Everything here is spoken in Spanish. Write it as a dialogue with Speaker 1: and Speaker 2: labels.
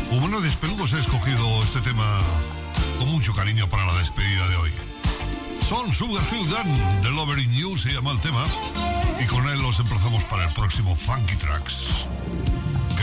Speaker 1: Humanoides Peludos he escogido este tema con mucho cariño para la despedida de hoy. Son Sugar Hill Gang, The Lover in You se llama el tema, y con él los emplazamos para el próximo Funky Tracks.